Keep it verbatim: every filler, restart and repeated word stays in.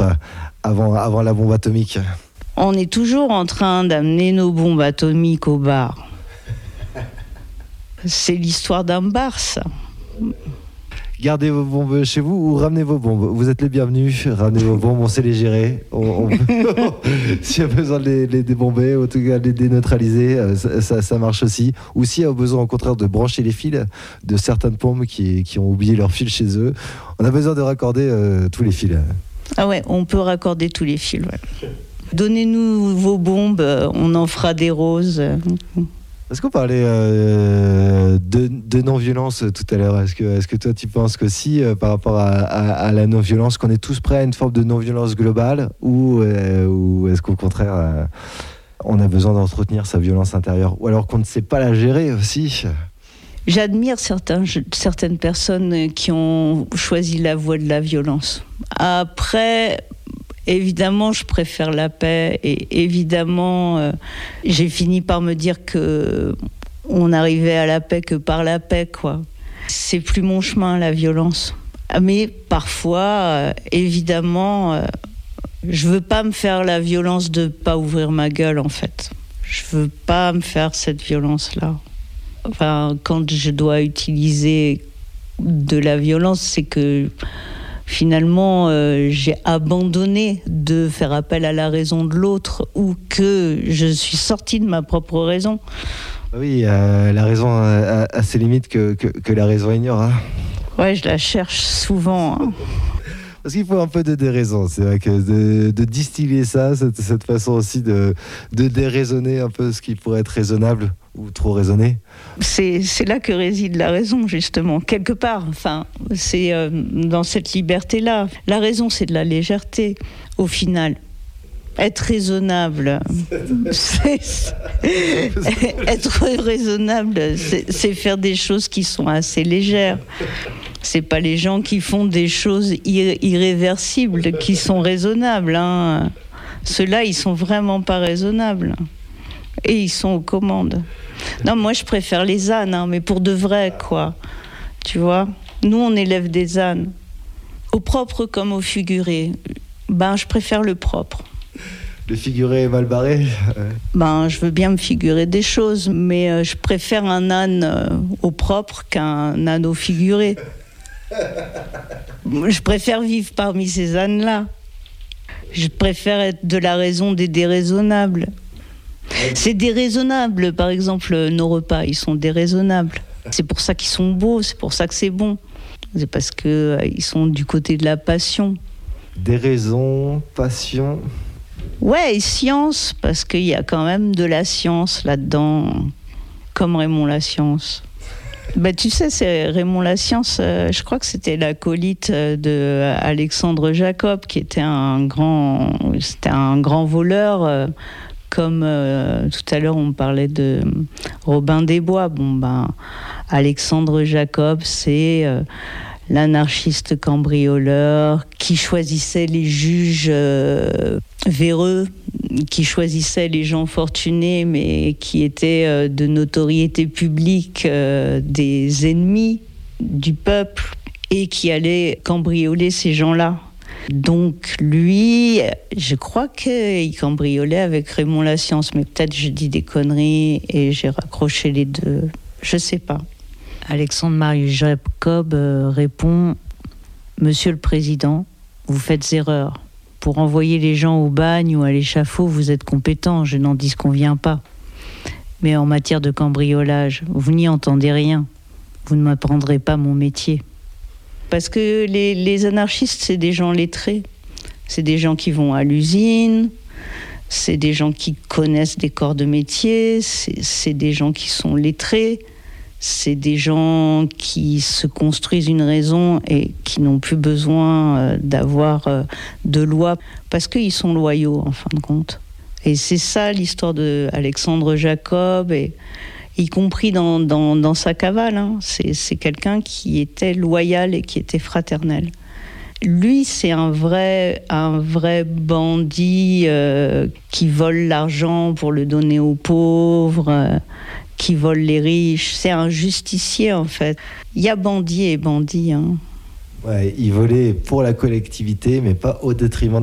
chiffres avant, avant la bombe atomique. On est toujours en train d'amener nos bombes atomiques au bar. C'est l'histoire d'un bar, ça. Gardez vos bombes chez vous ou ramenez vos bombes. Vous êtes les bienvenus. Ramenez vos bombes, on sait les gérer. On, on... S'il y a besoin de les, les débomber, ou en tout cas de les déneutraliser, ça, ça, ça marche aussi. Ou s'il y a besoin au contraire de brancher les fils de certaines pompes qui, qui ont oublié leurs fils chez eux, on a besoin de raccorder euh, tous les fils. Ah ouais, on peut raccorder tous les fils. Ouais. Donnez-nous vos bombes, on en fera des roses. Est-ce qu'on parlait euh, de, de non-violence tout à l'heure ? Est-ce que, est-ce que toi tu penses qu'aussi euh, par rapport à, à, à la non-violence, qu'on est tous prêts à une forme de non-violence globale, ou, euh, ou est-ce qu'au contraire euh, on a besoin d'entretenir sa violence intérieure, ou alors qu'on ne sait pas la gérer aussi ? J'admire certains, certaines personnes qui ont choisi la voie de la violence. Après... Évidemment, je préfère la paix et évidemment, euh, j'ai fini par me dire que on n'arrivait à la paix que par la paix, quoi. C'est plus mon chemin, la violence. Mais parfois, euh, évidemment, euh, je veux pas me faire la violence de pas ouvrir ma gueule, en fait. Je veux pas me faire cette violence-là. Enfin, quand je dois utiliser de la violence, c'est que finalement, euh, j'ai abandonné de faire appel à la raison de l'autre ou que je suis sortie de ma propre raison. Oui, euh, la raison a, a ses limites que, que, que la raison ignore. Hein. Ouais, je la cherche souvent. Hein. Parce qu'il faut un peu de déraison. C'est vrai que de, de distiller ça, cette, cette façon aussi de, de déraisonner un peu ce qui pourrait être raisonnable ou trop raisonné. C'est, c'est là que réside la raison, justement, quelque part. Enfin, c'est euh, dans cette liberté-là. La raison, c'est de la légèreté, au final. Être raisonnable, c'est, c'est, être raisonnable, c'est, c'est faire des choses qui sont assez légères. C'est pas les gens qui font des choses ir- irréversibles qui sont raisonnables. Hein. Ceux-là, ils sont vraiment pas raisonnables. Et ils sont aux commandes. Non, moi, je préfère les ânes, hein, mais pour de vrai, quoi. Tu vois ? Nous, on élève des ânes. Au propre comme au figuré. Ben, je préfère le propre. Le figuré est mal barré ? Ben, je veux bien me figurer des choses, mais euh, je préfère un âne euh, au propre qu'un âne au figuré. Je préfère vivre parmi ces ânes-là. Je préfère être de la raison des déraisonnables. C'est déraisonnable, par exemple, nos repas, ils sont déraisonnables. C'est pour ça qu'ils sont beaux, c'est pour ça que c'est bon. C'est parce qu'ils euh, sont du côté de la passion. Déraison, passion. Ouais, et science, parce qu'il y a quand même de la science là-dedans, comme Raymond Lascience. Ben, tu sais, c'est Raymond Lascience, euh, je crois que c'était l'acolyte de Alexandre Jacob, qui était un grand, c'était un grand voleur. Euh, Comme euh, tout à l'heure, on parlait de Robin des Bois. Bon, ben, Alexandre Jacob, c'est euh, l'anarchiste cambrioleur qui choisissait les juges euh, véreux, qui choisissait les gens fortunés, mais qui étaient euh, de notoriété publique euh, des ennemis du peuple et qui allait cambrioler ces gens-là. Donc lui, je crois qu'il cambriolait avec Raymond Lascience, mais peut-être je dis des conneries et j'ai raccroché les deux, je sais pas. Alexandre Marius Jacob euh, répond « Monsieur le Président, vous faites erreur. Pour envoyer les gens au bagne ou à l'échafaud, vous êtes compétent, je n'en disconviens pas. Mais en matière de cambriolage, vous n'y entendez rien. Vous ne m'apprendrez pas mon métier. » Parce que les, les anarchistes, c'est des gens lettrés. C'est des gens qui vont à l'usine, c'est des gens qui connaissent des corps de métier, c'est, c'est des gens qui sont lettrés, c'est des gens qui se construisent une raison et qui n'ont plus besoin euh, d'avoir euh, de loi parce qu'ils sont loyaux, en fin de compte. Et c'est ça l'histoire de Alexandre Jacob, et y compris dans, dans, dans sa cavale. Hein. C'est, c'est quelqu'un qui était loyal et qui était fraternel. Lui, c'est un vrai, un vrai bandit euh, qui vole l'argent pour le donner aux pauvres, euh, qui vole les riches. C'est un justicier, en fait. Il y a bandit et bandit. Hein. Ouais, il volait pour la collectivité, mais pas au détriment